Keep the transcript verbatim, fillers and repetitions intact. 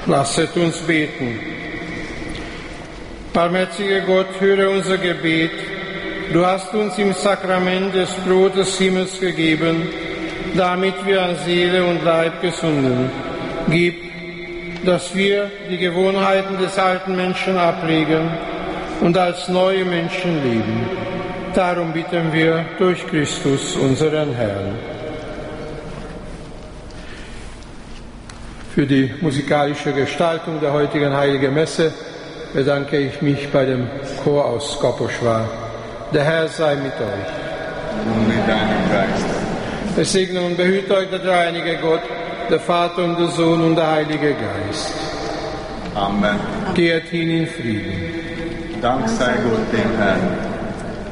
Lasset uns beten. Barmherziger Gott, höre unser Gebet. Du hast uns im Sakrament des Brotes des Himmels gegeben, damit wir an Seele und Leib gesunden. Gib, dass wir die Gewohnheiten des alten Menschen ablegen und als neue Menschen leben. Darum bitten wir durch Christus, unseren Herrn. Für die musikalische Gestaltung der heutigen Heiligen Messe bedanke ich mich bei dem Chor aus Kaposchwar. Der Herr sei mit euch. Und mit deinem Geist. Es segne und behüte euch der dreieinige Gott, der Vater und der Sohn und der Heilige Geist. Amen. Geht hin in Frieden. Dank sei Gott dem Herrn.